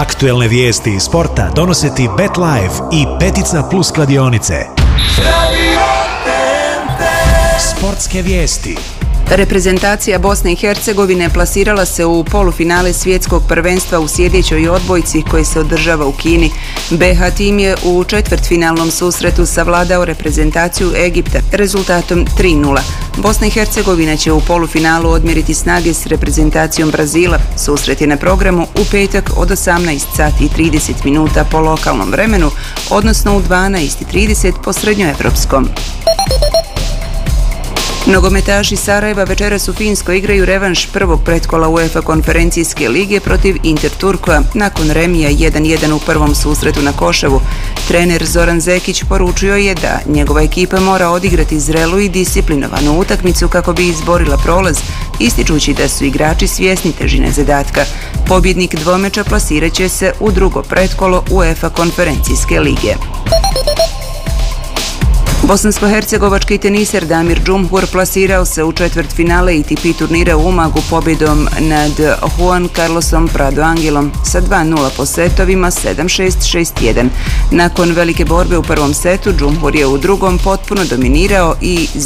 Aktuelne vijesti iz sporta donose ti BetLife i Petica Plus kladionice. Sportske vijesti. Reprezentacija Bosne i Hercegovine plasirala se u polufinale svjetskog prvenstva u sjedećoj odbojci koji se održava u Kini. BH tim je u četvrtfinalnom susretu savladao reprezentaciju Egipta rezultatom 3:0. Bosna i Hercegovina će u polufinalu odmjeriti snage s reprezentacijom Brazila. Susret je na programu u petak od 18:30 po lokalnom vremenu, odnosno u 12:30 po srednjoevropskom. Nogometaši Sarajeva večeras u Finskoj igraju revanš prvog pretkola UEFA konferencijske lige protiv Interturkoa nakon remija 1:1 u prvom susretu na Koševu. Trener Zoran Zekić poručio je da njegova ekipa mora odigrati zrelu i disciplinovanu utakmicu kako bi izborila prolaz, ističući da su igrači svjesni težine zadatka. Pobjednik dvomeča plasirat će se u drugo pretkolo UEFA konferencijske lige. Bosansko-hercegovački teniser Damir Džumhur plasirao se u četvrtfinale ATP turnira u Umagu pobjedom nad Juan Carlosom Prado Angelom sa 2:0 po setovima 7-6, 6-1. Nakon velike borbe u prvom setu, Džumhur je u drugom potpuno dominirao i